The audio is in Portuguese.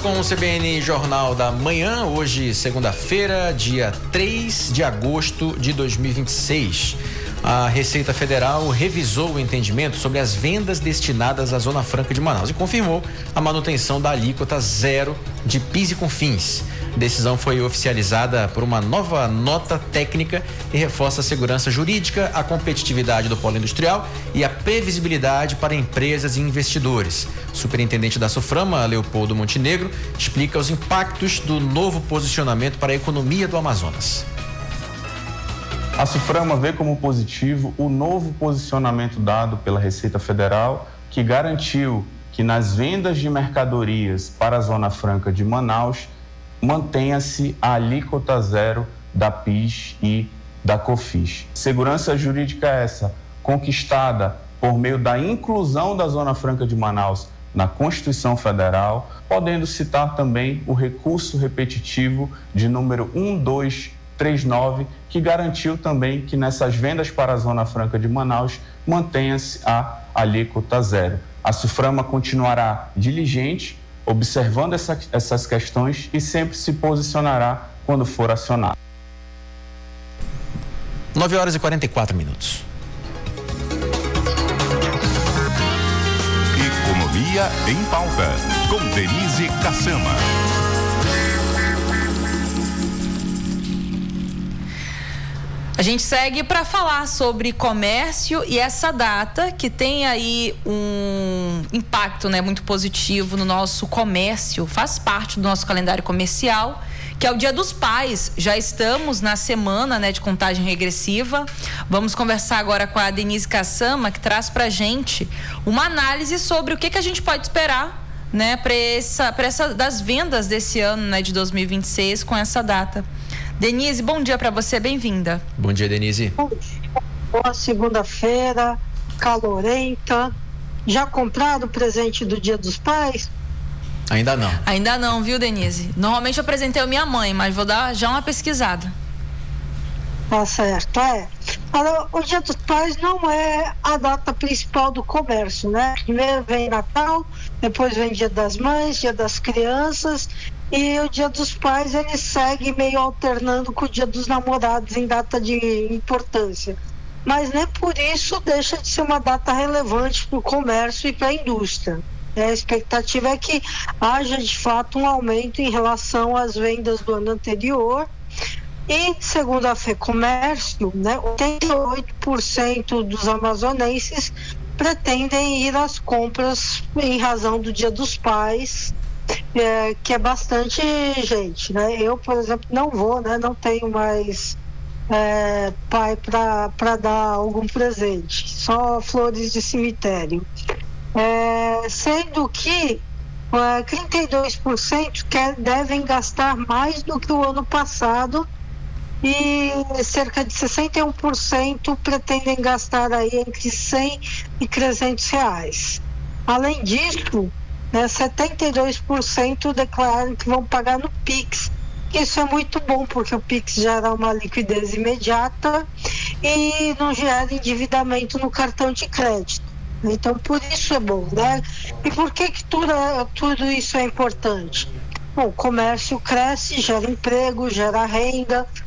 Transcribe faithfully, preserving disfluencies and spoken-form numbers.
com o C B N Jornal da Manhã, hoje segunda-feira, dia três de agosto de dois mil e vinte e seis. A Receita Federal revisou o entendimento sobre as vendas destinadas à Zona Franca de Manaus e confirmou a manutenção da alíquota zero de PIS e COFINS. A decisão foi oficializada por uma nova nota técnica e reforça a segurança jurídica, a competitividade do polo industrial e a previsibilidade para empresas e investidores. O superintendente da SUFRAMA, Leopoldo Montenegro, explica os impactos do novo posicionamento para a economia do Amazonas. A SUFRAMA vê como positivo o novo posicionamento dado pela Receita Federal, que garantiu que nas vendas de mercadorias para a Zona Franca de Manaus mantenha-se a alíquota zero da PIS e da COFINS. Segurança jurídica essa conquistada por meio da inclusão da Zona Franca de Manaus na Constituição Federal, podendo citar também o recurso repetitivo de número um dois três nove, que garantiu também que nessas vendas para a Zona Franca de Manaus mantenha-se a alíquota zero. A SUFRAMA continuará diligente, observando essa, essas questões e sempre se posicionará quando for acionado. nove horas e quarenta e quatro minutos. Economia em Pauta, com Denise Cassama. A gente segue para falar sobre comércio e essa data que tem aí um impacto, né, muito positivo no nosso comércio, faz parte do nosso calendário comercial, que é o Dia dos Pais. Já estamos na semana, né, de contagem regressiva. Vamos conversar agora com a Denise Cassama, que traz para a gente uma análise sobre o que, que a gente pode esperar, né, para essa, para essa das vendas desse ano, né, de dois mil e vinte e seis com essa data. Denise, bom dia para você, bem-vinda. Bom dia, Denise. Bom dia. Boa segunda-feira, calorenta. Já compraram o presente do Dia dos Pais? Ainda não. Ainda não, viu, Denise? Normalmente eu apresentei a minha mãe, mas vou dar já uma pesquisada. Tá certo, é. Agora, o Dia dos Pais não é a data principal do comércio, né? Primeiro vem Natal, depois vem Dia das Mães, Dia das Crianças, e o Dia dos Pais ele segue meio alternando com o Dia dos Namorados em data de importância. Mas nem por isso deixa de ser uma data relevante para o comércio e para a indústria. A expectativa é que haja de fato um aumento em relação às vendas do ano anterior. E, segundo a FEComércio, né, oitenta e oito por cento dos amazonenses pretendem ir às compras em razão do Dia dos Pais, é, que é bastante gente, né? Eu, por exemplo, não vou, né? Não tenho mais é, pai para dar algum presente, só flores de cemitério. É, sendo que é, trinta e dois por cento quer, devem gastar mais do que o ano passado, e cerca de sessenta e um por cento pretendem gastar aí entre cem e trezentos reais. Além disso, né, setenta e dois por cento declaram que vão pagar no Pix. Isso é muito bom, porque o Pix gera uma liquidez imediata e não gera endividamento no cartão de crédito. Então, por isso é bom, né? E por que que tudo, tudo isso é importante? Bom, o comércio cresce, gera emprego, gera renda,